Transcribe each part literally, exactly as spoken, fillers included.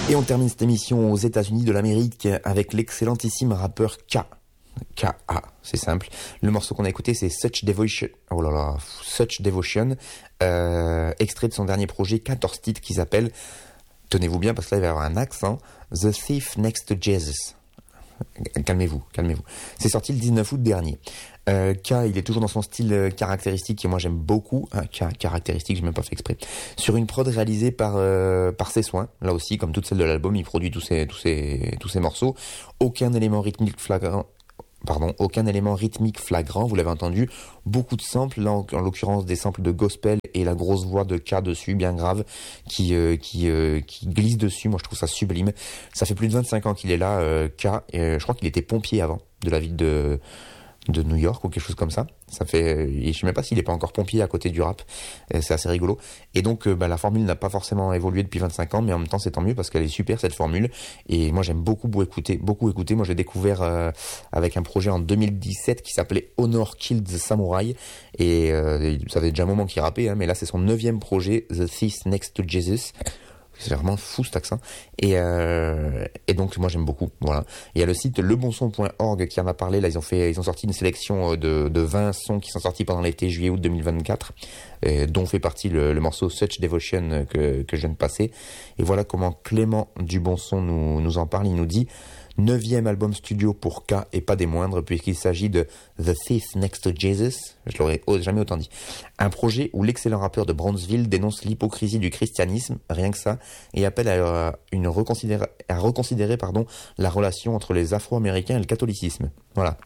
Et on termine cette émission aux États-Unis de l'Amérique avec l'excellentissime rappeur K. K A, c'est simple. Le morceau qu'on a écouté, c'est Such Devotion. Oh là là, Such Devotion, euh, extrait de son dernier projet, quatorze titres qui s'appelle, tenez-vous bien parce que là il va y avoir un accent, The Thief Next to Jesus. Calmez-vous, calmez-vous. C'est sorti le dix-neuf août dernier. Euh, K, il est toujours dans son style euh, caractéristique et moi j'aime beaucoup. Hein, K, caractéristique, j'ai même pas fait exprès. Sur une prod réalisée par euh, par ses soins, là aussi, comme toutes celles de l'album, il produit tous ses tous ses tous ses morceaux. Aucun élément rythmique flagrant. Pardon, aucun élément rythmique flagrant, vous l'avez entendu, beaucoup de samples, là en, en l'occurrence des samples de gospel et la grosse voix de K dessus, bien grave, qui euh, qui euh, qui glisse dessus, moi je trouve ça sublime. Ça fait plus de vingt-cinq ans qu'il est là, euh, K, et euh, je crois qu'il était pompier avant, de la ville de de New York ou quelque chose comme ça. Ça fait, et je sais même pas s'il est pas encore pompier à côté du rap. C'est assez rigolo. Et donc, bah, la formule n'a pas forcément évolué depuis vingt-cinq ans, mais en même temps, c'est tant mieux parce qu'elle est super, cette formule. Et moi, j'aime beaucoup, beaucoup écouter, beaucoup écouter. Moi, j'ai découvert, euh, avec un projet en deux mille dix-sept qui s'appelait Honor Killed the Samurai. Et, euh, ça fait déjà un moment qu'il rappait, hein, mais là, c'est son neuvième projet, The Thief Next to Jesus. C'est vraiment fou cet accent. Et, euh, et donc moi j'aime beaucoup. Voilà. Il y a le site lebonson point org qui en a parlé. Là ils ont fait, ils ont sorti une sélection de, de vingt sons qui sont sortis pendant l'été juillet-août deux mille vingt-quatre, et dont fait partie le, le morceau Such Devotion que, que je viens de passer. Et voilà comment Clément du Bon Son nous, nous en parle. Il nous dit: neuvième album studio pour K et pas des moindres puisqu'il s'agit de The Thief Next to Jesus. Je l'aurais jamais autant dit. Un projet où l'excellent rappeur de Brownsville dénonce l'hypocrisie du christianisme, rien que ça, et appelle à, une reconsidérer, à reconsidérer pardon, la relation entre les Afro-Américains et le catholicisme. Voilà.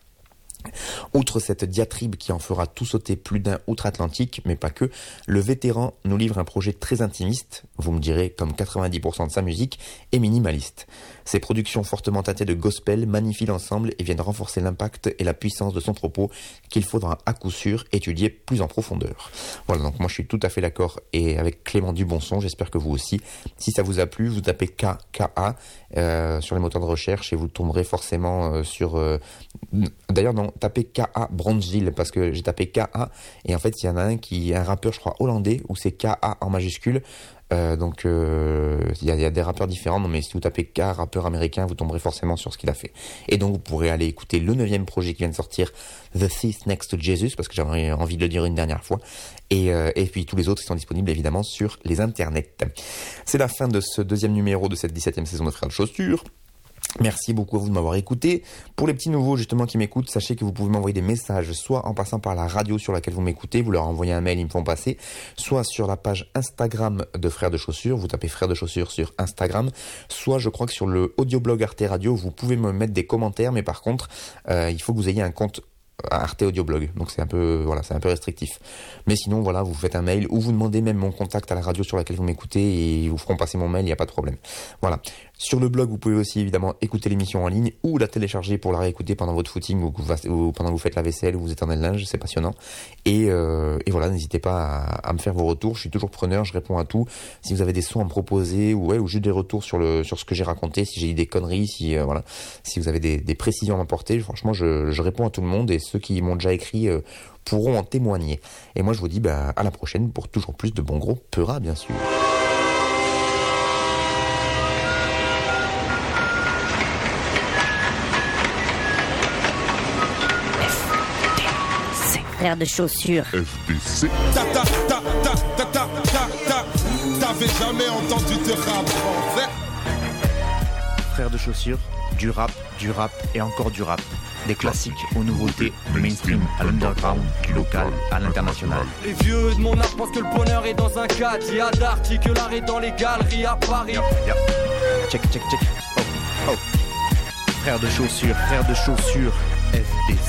Outre cette diatribe qui en fera tout sauter plus d'un outre-Atlantique, mais pas que, le vétéran nous livre un projet très intimiste, vous me direz comme quatre-vingt-dix pour cent de sa musique, et minimaliste. Ses productions fortement teintées de gospel magnifient l'ensemble et viennent renforcer l'impact et la puissance de son propos qu'il faudra à coup sûr étudier plus en profondeur. Voilà, donc moi je suis tout à fait d'accord et avec Clément du Bon Son, j'espère que vous aussi. Si ça vous a plu, vous tapez K K A euh, sur les moteurs de recherche et vous tomberez forcément euh, sur... Euh... D'ailleurs non, tapez K A Brownsville parce que j'ai tapé K A et en fait il y en a un qui est un rappeur je crois hollandais où c'est K A en majuscule. Euh, donc il euh, y, y a des rappeurs différents, mais si vous tapez K, rappeur américain, vous tomberez forcément sur ce qu'il a fait. Et donc vous pourrez aller écouter le neuvième projet qui vient de sortir, The Thief Next to Jesus, parce que j'avais envie de le dire une dernière fois, et, euh, et puis tous les autres qui sont disponibles évidemment sur les internets. C'est la fin de ce deuxième numéro de cette dix-septième saison de Frères de Chaussures. Merci beaucoup à vous de m'avoir écouté. Pour les petits nouveaux justement qui m'écoutent, sachez que vous pouvez m'envoyer des messages soit en passant par la radio sur laquelle vous m'écoutez, vous leur envoyez un mail, ils me font passer, soit sur la page Instagram de Frères de Chaussures, vous tapez Frères de Chaussures sur Instagram, soit je crois que sur le audioblog Arte Radio, vous pouvez me mettre des commentaires, mais par contre, euh, il faut que vous ayez un compte Arte Audioblog, donc c'est un peu voilà, c'est un peu restrictif. Mais sinon voilà, vous faites un mail ou vous demandez même mon contact à la radio sur laquelle vous m'écoutez et ils vous feront passer mon mail, il n'y a pas de problème. Voilà. Sur le blog, vous pouvez aussi évidemment écouter l'émission en ligne ou la télécharger pour la réécouter pendant votre footing ou, ou pendant que vous faites la vaisselle ou vous étendez le linge, c'est passionnant. Et, euh, et voilà, n'hésitez pas à, à me faire vos retours, je suis toujours preneur, je réponds à tout. Si vous avez des sons à me proposer ou ouais, ou juste des retours sur le sur ce que j'ai raconté, si j'ai dit des conneries, si euh, voilà, si vous avez des, des précisions à m'apporter, franchement, je, je réponds à tout le monde et ceux qui m'ont déjà écrit euh, pourront en témoigner. Et moi, je vous dis bah, à la prochaine pour toujours plus de bons gros peuras, bien sûr. Frères de Chaussures. F D C. Ta ta ta ta ta ta ta ta. T'avais jamais entendu de rap en fait. Frères de Chaussures, du rap, du rap et encore du rap. Des classiques aux nouveautés, du mainstream à l'underground, du local à l'international. Les vieux de mon âge pensent que le bonheur est dans un cadre. Il y a d'arty que l'art est dans les galeries à Paris. Yep, yep. Check, check, check. Oh, oh. Frères de Chaussures, frères de Chaussures, F D C.